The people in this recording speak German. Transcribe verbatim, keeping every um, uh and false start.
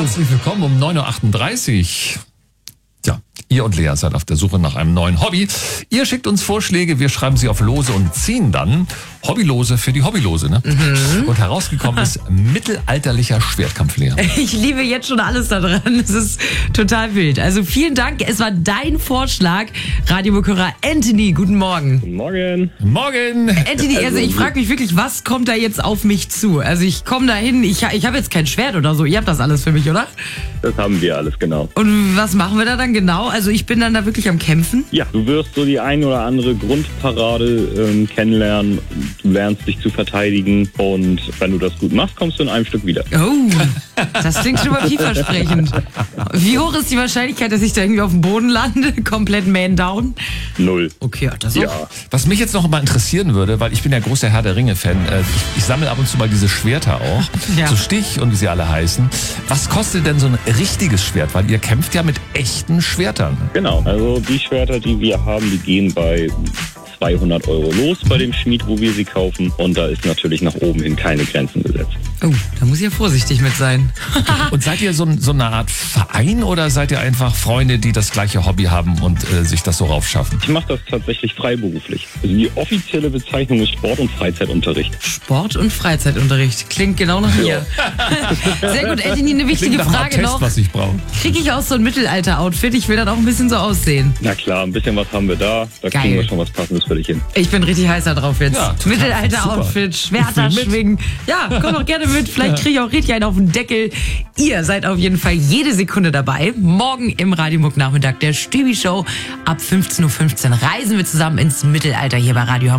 Herzlich willkommen um neun Uhr achtunddreißig. Ja, ihr und Lea seid auf der Suche nach einem neuen Hobby. Ihr schickt uns Vorschläge, wir schreiben sie auf Lose und ziehen dann Hobbylose für die Hobbylose. Ne? Mhm. Und herausgekommen ist mittelalterlicher Schwertkampf, Lea. Ich liebe jetzt schon alles daran. Es ist total wild. Also vielen Dank. Es war dein Vorschlag. Radiomuckhörer Anthony, guten Morgen. Guten Morgen. Morgen. Anthony, also ich frage mich wirklich, was kommt da jetzt auf mich zu? Also ich komme da hin, ich, ich habe jetzt kein Schwert oder so. Ihr habt das alles für mich, oder? Das haben wir alles, genau. Und was machen wir da dann genau? Also ich bin dann da wirklich am Kämpfen? Ja, du wirst so die ein oder andere Grundparade ähm, kennenlernen. Du lernst dich zu verteidigen und wenn du das gut machst, kommst du in einem Stück wieder. Oh, das klingt schon mal vielversprechend. Wie hoch ist die Wahrscheinlichkeit, dass ich da irgendwie auf dem Boden lande? Komplett man down? Null. Okay, das ist Ja. auch. Was mich jetzt noch mal interessieren würde, weil ich bin ja großer Herr der Ringe-Fan, äh, ich, ich sammle ab und zu mal diese Schwerter auch, Ja. so Stich und wie sie alle heißen. Was kostet denn so ein richtiges Schwert? Weil ihr kämpft ja mit echten Schwertern. Genau, also die Schwerter, die wir haben, die gehen bei zweihundert Euro los bei dem Schmied, wo wir sie kaufen. Und da ist natürlich nach oben hin keine Grenzen gesetzt. Oh, da muss ich ja vorsichtig mit sein. Und seid ihr so, ein- so eine Art Verein oder seid ihr einfach Freunde, die das gleiche Hobby haben und äh, sich das so raufschaffen? Ich mache das tatsächlich freiberuflich. Also die offizielle Bezeichnung ist Sport- und Freizeitunterricht. Sport- und Freizeitunterricht. Klingt genau nach mir. Sehr gut, Anthony, eine wichtige Klingt nach einem Frage Test, noch. was ich brauche. Kriege ich auch so ein Mittelalter-Outfit? Ich will dann auch ein bisschen so aussehen. Na klar, ein bisschen was haben wir da. Da Geil. kriegen wir schon was Passendes für dich hin. Ich bin richtig heißer drauf jetzt. Ja, total. Mittelalter-Outfit, Schwerter Ich will mit. schwingen. Ja, komm doch gerne mit. Vielleicht kriege ich auch richtig einen auf den Deckel. Ihr seid auf jeden Fall jede Sekunde dabei. Morgen im Radiomuck-Nachmittag der Stübi-Show. Ab fünfzehn Uhr fünfzehn reisen wir zusammen ins Mittelalter hier bei Radio Hamburg.